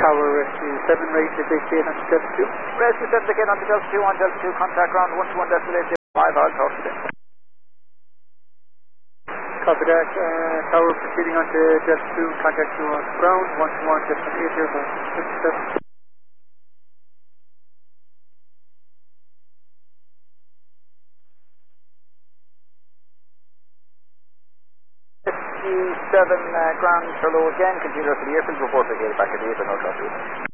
Tower Rescue 7, rated Delta 8 on Delta 2. Rescue 7 again on the Delta 2 on Delta 2, contact ground 121 destination 5, I'll talk to them. Copy that. Tower proceeding on to Delta 2, contact you on ground 121 destination 8 by 57. 7 ground, hello again, continue for the airfield report again back at the 8 and I'll talk to you.